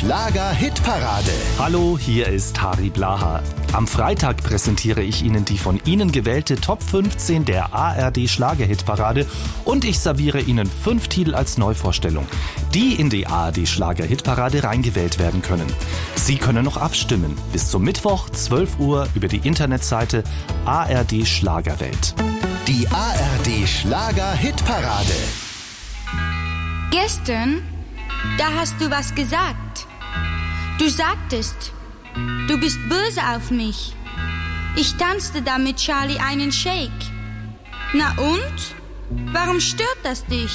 Schlager-Hitparade. Hallo, hier ist Harry Blaha. Am Freitag präsentiere ich Ihnen die von Ihnen gewählte Top 15 der ARD Schlager-Hitparade und ich serviere Ihnen 5 Titel als Neuvorstellung, die in die ARD Schlager-Hitparade reingewählt werden können. Sie können noch abstimmen. Bis zum Mittwoch, 12 Uhr, über die Internetseite ARD Schlagerwelt. Die ARD Schlager-Hitparade. Gestern, da hast du was gesagt. Du sagtest, du bist böse auf mich. Ich tanzte da mit Charlie einen Shake. Na und? Warum stört das dich?